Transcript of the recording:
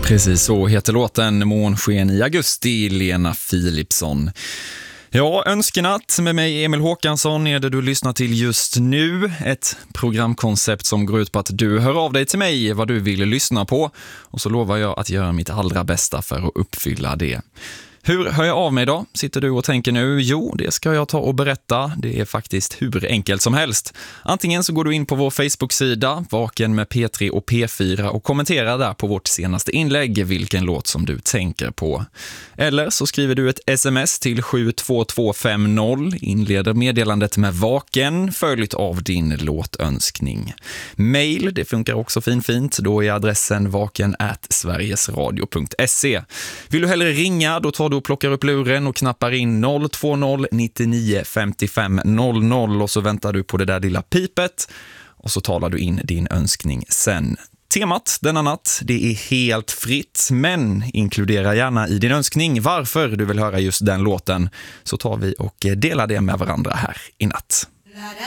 Precis så heter låten Månsken i augusti, Lena Philipsson. Ja, Önskenatt med mig Emil Håkansson är det du lyssnar till just nu. Ett programkoncept som går ut på att du hör av dig till mig vad du vill lyssna på. Och så lovar jag att göra mitt allra bästa för att uppfylla det. Hur hör jag av mig då? Sitter du och tänker nu? Jo, det ska jag ta och berätta. Det är faktiskt hur enkelt som helst. Antingen så går du in på vår Facebook-sida, Vaken med P3 och P4 och kommenterar där på vårt senaste inlägg vilken låt som du tänker på. Eller så skriver du ett sms till 72250, inleder meddelandet med Vaken följt av din låtönskning. Mail, det funkar också fint. Då är adressen vaken@sverigesradio.se. Vill du hellre ringa, då tar du och plockar upp luren och knappar in 020 99 55 00 och så väntar du på det där lilla pipet och så talar du in din önskning sen. Temat denna natt, det är helt fritt, men inkludera gärna i din önskning varför du vill höra just den låten, så tar vi och delar det med varandra här i natt.